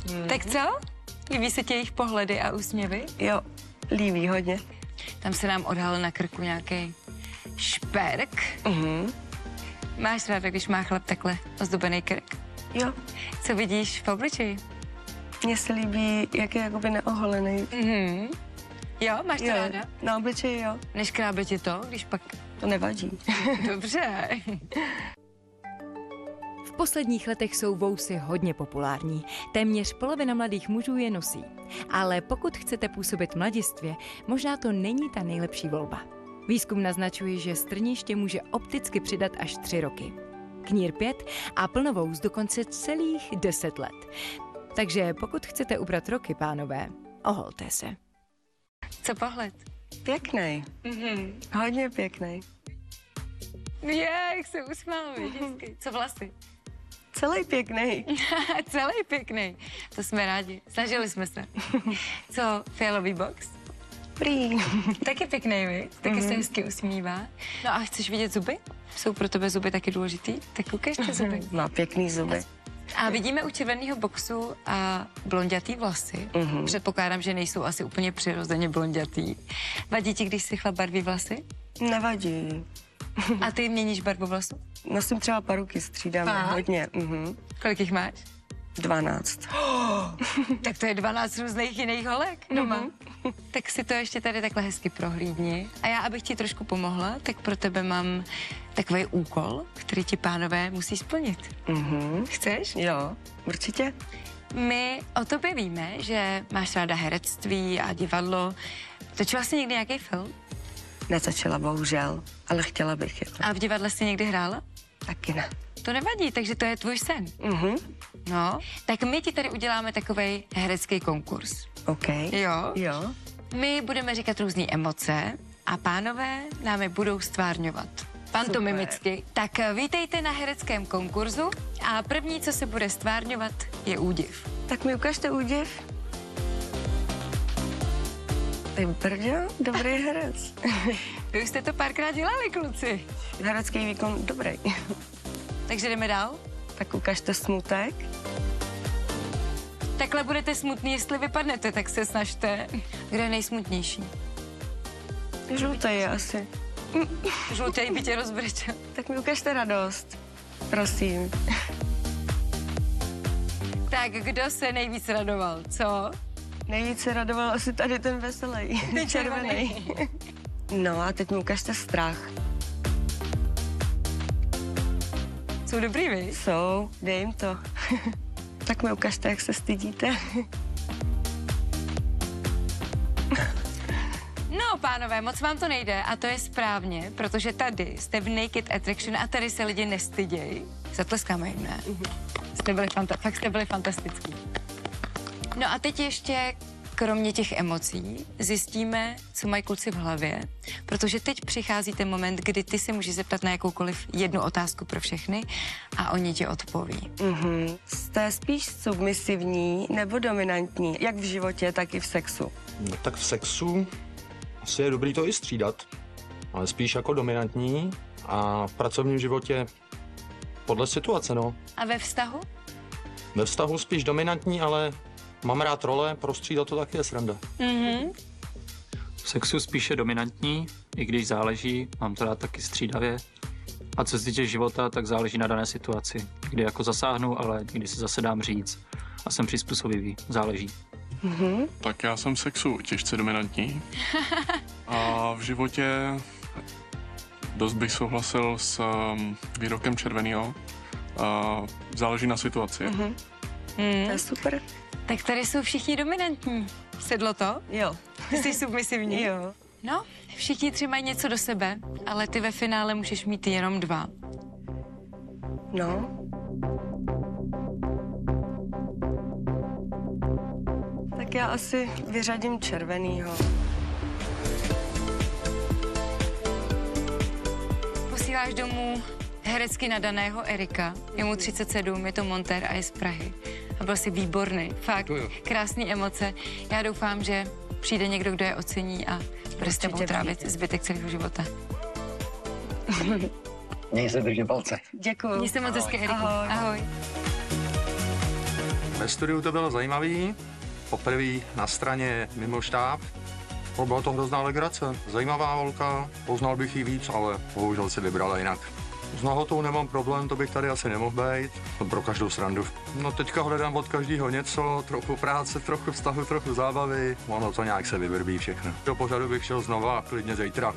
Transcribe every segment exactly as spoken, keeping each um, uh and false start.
Hmm. Tak co? Líbí se ti jejich pohledy a úsměvy? Jo, líbí hodně. Tam se nám odhalil na krku nějaký šperk. Mhm. Máš ráda, když má chlap takhle ozdobený krk? Jo. Co vidíš v obličeji? Mně se líbí, jak je jakoby neoholený. Mhm. Jo, máš to Jo, ráda? na obličeji jo. Neškrábe ti to, když pak... To nevadí. Dobře. V posledních letech jsou vousy hodně populární. Téměř polovina mladých mužů je nosí. Ale pokud chcete působit mladistvě, možná to není ta nejlepší volba. Výzkum naznačuje, že strniště může opticky přidat až tři roky. Knír pět a plnovous dokonce celých deset let. Takže pokud chcete ubrat roky, pánové, oholte se. Co pohled? Pěkný. Mhm. Hodně pěkný. Je, jak se usmál, vždycky. Co vlasy? Celý pěkný. Celý pěkný. To jsme rádi. Snažili jsme se. Co, fialový box? Prý. Taky pěkný, vy? Taky Mhm. se hezky usmívá. No a chceš vidět zuby? Jsou pro tebe zuby taky důležitý? Tak ukaž ty zuby. Má pěkný zuby. A vidíme u červeného boxu a blondětý vlasy. Mhm. Předpokládám, že nejsou asi úplně přirozeně blondětý. Vadí ti, když si chlap barví vlasy? Nevadí. A ty měníš barvu vlasu? Nosím třeba paruky, střídám Fakt? hodně. Mhm. Kolik jich máš? dvanáct. Tak to je dvanáct různých jiných holek doma. Mhm. Tak si to ještě tady takhle hezky prohlídni. A já, abych ti trošku pomohla, tak pro tebe mám takový úkol, který ti pánové musí splnit. Mhm. Chceš? Jo, určitě. My o tobě víme, že máš ráda herectví a divadlo. Točila jsi někdy nějaký film? Netočila, bohužel, ale chtěla bych je. A v divadle jsi někdy hrála? Taky ne. To nevadí, takže to je tvůj sen. Mhm. No, tak my ti tady uděláme takovej herecký konkurs. OK. Jo? Jo. My budeme říkat různé emoce a pánové nám je budou stvárňovat. Pantomimicky. Tak vítejte na hereckém konkurzu a první, co se bude stvárňovat, je údiv. Tak mi ukažte údiv. Ty brďo, dobrý herec. Vy už jste to párkrát dělali, kluci. Herecký výkon dobrý. Takže jdeme dál. Tak ukažte smutek. Takhle budete smutný, jestli vypadnete, tak se snažte. Kdo je nejsmutnější? Žlutý je asi. Žlutej by tě rozbrečel. Tak mi ukažte radost. Prosím. Tak kdo se nejvíc radoval, co? Nejvíce radoval asi tady ten veselý. Ten červený. No a teď mi ukažte strach. Jsou dobrý, vy? Jsou, dej jim to. Tak mi ukažte, jak se stydíte. No, pánové, moc vám to nejde a to je správně, protože tady jste v Naked Attraction a tady se lidi nestydějí. Zatleskáme jim, ne? Jste byli fanta- fakt jste byli fantastický. No a teď ještě, kromě těch emocí, zjistíme, co mají kluci v hlavě, protože teď přichází ten moment, kdy ty se můžeš zeptat na jakoukoliv jednu otázku pro všechny a oni ti odpoví. Mhm. Jste spíš submisivní nebo dominantní, jak v životě, tak i v sexu? No, tak v sexu asi je dobrý to i střídat, ale spíš jako dominantní a v pracovním životě podle situace, no. A ve vztahu? Ve vztahu spíš dominantní, ale mám rád role, prostřídat to taky je sranda. Mhm. V sexu spíše dominantní, i když záleží, mám to rád taky střídavě. A co se týče života, tak záleží na dané situaci. Kdy jako zasáhnu, ale někdy se zase dám říct. A jsem přizpůsobivý, záleží. Mhm. Tak já jsem v sexu těžce dominantní. A v životě dost bych souhlasil s um, výrokem červenýho. Uh, záleží na situaci. Mhm. To Hmm. je super. Tak tady jsou všichni dominantní. Sedlo to? Jo. Ty jsi submisivní? Jo. No, všichni tři mají něco do sebe, ale ty ve finále můžeš mít jenom dva. No. Tak já asi vyřadím červenýho. Posíláš domů herecky nadaného Erika. Je mu třicet sedm, je to montér a je z Prahy. A byl jsi výborný, fakt. Krásný emoce. Já doufám, že přijde někdo, kdo je ocení a bude s tebou trávit zbytek celého života. Měj se, držím palce. Děkuju. Měj se moc hezky, Eriku. Ahoj. Ahoj. Ve studiu to bylo zajímavý. Poprvé na straně mimo štáb. No, byla to hrozná legrace. Zajímavá holka, poznal bych ji víc, ale bohužel si vybrala jinak. S nahotou nemám problém, to bych tady asi nemohl být. To pro každou srandu. No teďka hledám od každého něco, trochu práce, trochu vztahu, trochu zábavy. Ono to nějak se vyvrbí všechno. Do pořadu bych šel znova, klidně zítra.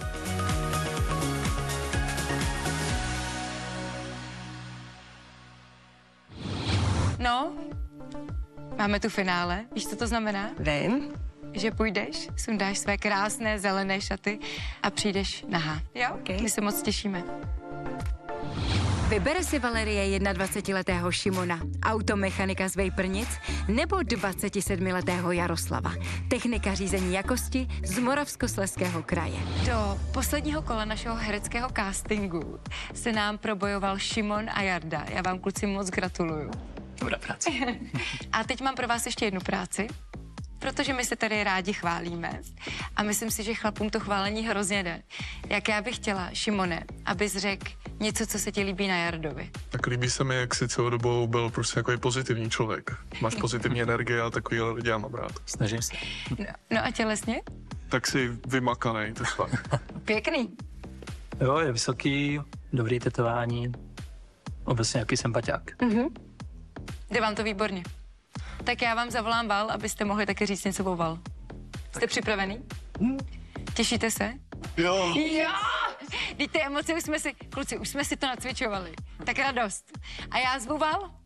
No, máme tu finále. Víš, co to znamená? Vím. Že půjdeš, sundáš své krásné zelené šaty a přijdeš nahá. Jo? Okay. My se moc těšíme. Vybere si Valerie dvacetijednoletého Šimona, automechanika z Vejprnic, nebo dvacetisedmiletého Jaroslava, technika řízení jakosti z Moravskoslezského kraje. Do posledního kola našeho hereckého castingu se nám probojoval Šimon a Jarda. Já vám, kluci, moc gratuluju. Dobrá práce. A teď mám pro vás ještě jednu práci, protože my se tady rádi chválíme a myslím si, že chlapům to chválení hrozně jde. Jak já bych chtěla, Šimone, abys řekl něco, co se ti líbí na Jardovi. Tak líbí se mi, jak si celou dobou byl prostě jako pozitivní člověk. Máš pozitivní energie a takový lidi já mám rád. Snažím se. No, no a tělesně? Tak si vymakanej, to je fakt. Pěkný. Jo, je vysoký, dobrý tetování, obecně nějaký sympatiák. Mhm. Jde vám to výborně. Tak já vám zavolám Val, abyste mohli taky říct něco o Val. Jste připravený? Těšíte se? Jo. Jo! Vždyť ty emoce už jsme si, kluci, už jsme si to nacvičovali. Tak radost. A já zvu Val.